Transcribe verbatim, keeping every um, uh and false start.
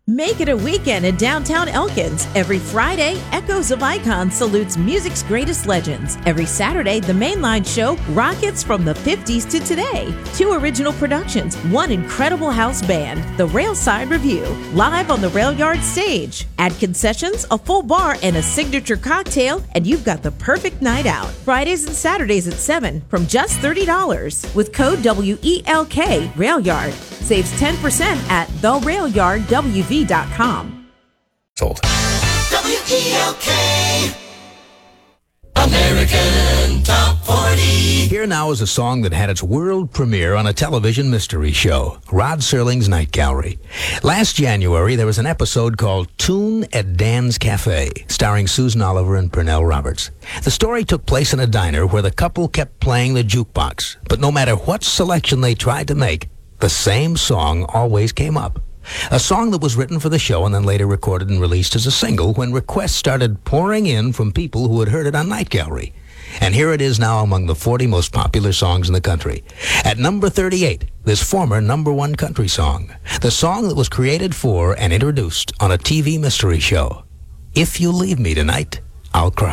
Make it a weekend in downtown Elkins. Every Friday, Echoes of Icon salutes music's greatest legends. Every Saturday, the Mainline Show rockets from the fifties to today. Two original productions, one incredible house band, The Railside Review, live on the Rail Yard stage. Add concessions, a full bar, and a signature cocktail, and you've got the perfect night out. Fridays and Saturdays at seven from just thirty dollars. With code W E L K, Rail Yard. Saves ten percent at the rail yard w v dot com. Sold. W E L K American Top forty. Here now is a song that had its world premiere on a television mystery show, Rod Serling's Night Gallery. Last January, there was an episode called Tune at Dan's Cafe, starring Susan Oliver and Pernell Roberts. The story took place in a diner where the couple kept playing the jukebox, but no matter what selection they tried to make, the same song always came up. A song that was written for the show and then later recorded and released as a single when requests started pouring in from people who had heard it on Night Gallery. And here it is now among the forty most popular songs in the country. At number thirty-eight, this former number one country song. The song that was created for and introduced on a T V mystery show. If You Leave Me Tonight, I'll Cry.